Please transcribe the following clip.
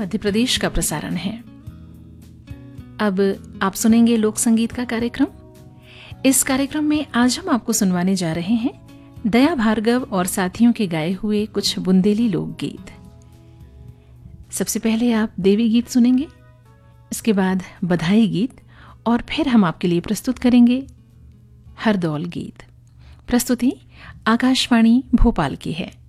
मध्य प्रदेश का प्रसारण है। अब आप सुनेंगे लोक संगीत का कार्यक्रम। इस कार्यक्रम में आज हम आपको सुनवाने जा रहे हैं दया भार्गव और साथियों के गाए हुए कुछ बुंदेली लोकगीत। सबसे पहले आप देवी गीत सुनेंगे, इसके बाद बधाई गीत और फिर हम आपके लिए प्रस्तुत करेंगे हरदौल गीत। प्रस्तुति आकाशवाणी भोपाल की है।